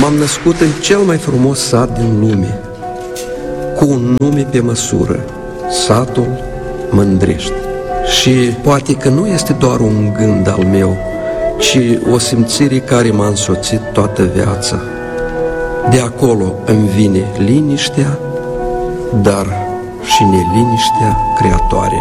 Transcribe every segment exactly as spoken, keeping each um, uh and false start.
M-am născut în cel mai frumos sat din lume, cu un nume pe măsură, satul Mândrești. Și poate că nu este doar un gând al meu, ci o simțire care m-a însoțit toată viața. De acolo îmi vine liniștea, dar și neliniștea creatoare.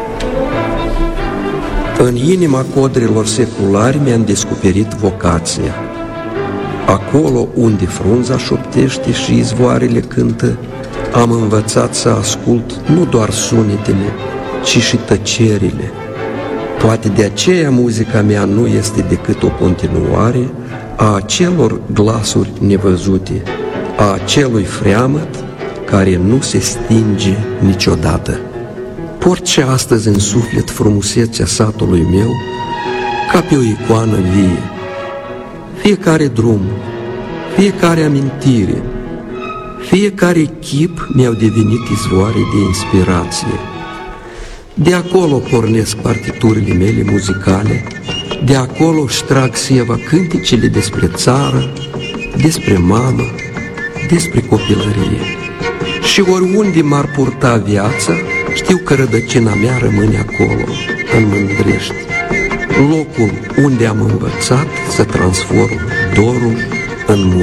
În inima codrilor seculari mi-am descoperit vocația. Acolo unde frunza șoptește și izvoarele cântă, am învățat să ascult nu doar sunetele, ci și tăcerile. Poate de aceea muzica mea nu este decât o continuare a acelor glasuri nevăzute, a acelui freamăt care nu se stinge niciodată. Port și astăzi în suflet frumusețea satului meu ca pe o icoană vie. Fiecare drum, fiecare amintire, fiecare chip mi-au devenit izvoare de inspirație. De acolo pornesc partiturile mele muzicale, de acolo își trag seva cântecele despre țară, despre mamă, despre copilărie. Și oriunde m-ar purta viața, știu că rădăcina mea rămâne acolo, în Mândrești, locul unde am învățat să transform dorul în muzică.